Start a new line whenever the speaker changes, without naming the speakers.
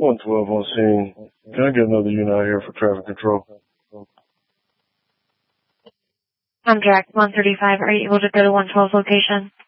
112 on scene. Can I get another unit out here for traffic control?
I'm Jack, 135. Are you able to go to 112 location?